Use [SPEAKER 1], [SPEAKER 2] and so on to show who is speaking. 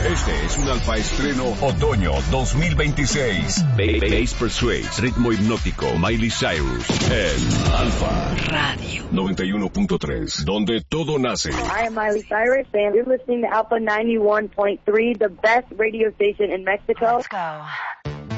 [SPEAKER 1] Este es un Alfa estreno otoño 2026. Bass Persuades, ritmo hipnótico, Miley Cyrus, en Alfa Radio 91.3, donde todo nace.
[SPEAKER 2] I am Miley Cyrus, and you're listening to Alpha 91.3, the best radio station in Mexico.
[SPEAKER 3] Let's go.